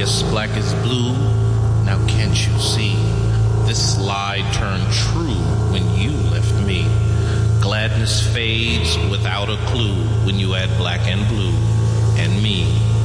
just black as blue. Now can't you see? This lie turned true when you left me. Gladness fades without a clue when you add black and blue and me.